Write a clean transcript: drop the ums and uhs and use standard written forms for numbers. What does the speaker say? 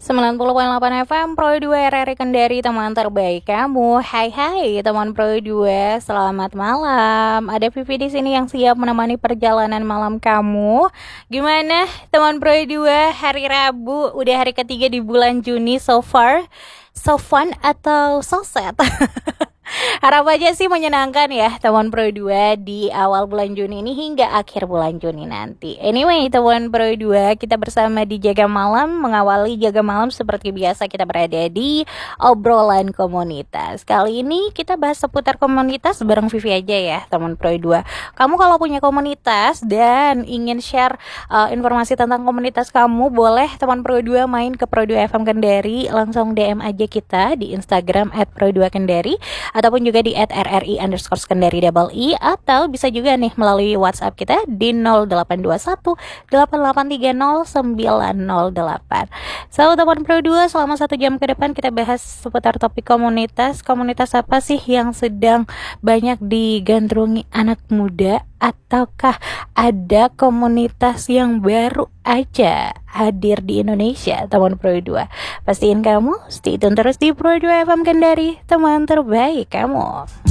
90,8 FM Pro 2 RRI Kendari, teman terbaik kamu. Hai teman Pro 2, selamat malam. Ada Vivi di sini yang siap menemani perjalanan malam kamu. Gimana teman Pro 2, hari Rabu, udah hari ketiga di bulan Juni, so far so fun atau so sad? Harap aja sih menyenangkan ya teman Pro 2 di awal bulan Juni ini hingga akhir bulan Juni nanti. Anyway teman Pro 2, kita bersama di Jaga Malam, mengawali Jaga Malam seperti biasa kita berada di obrolan komunitas. Kali ini kita bahas seputar komunitas bareng Vivi aja ya teman Pro 2. Kamu kalau punya komunitas dan ingin share informasi tentang komunitas kamu, boleh teman Pro 2 main ke Pro 2 FM Kendari, langsung DM aja kita di Instagram @pro2kendari ataupun juga di @rri_kendari atau bisa juga nih melalui WhatsApp kita di 0821 8830 908. So teman Pro 2, selama 1 jam ke depan kita bahas seputar topik komunitas. Komunitas apa sih yang sedang banyak digandrungi anak muda, ataukah ada komunitas yang baru aja hadir di Indonesia teman Pro 2? Pastiin kamu stay tune terus di Pro 2 FM Kendari, teman terbaik kamu.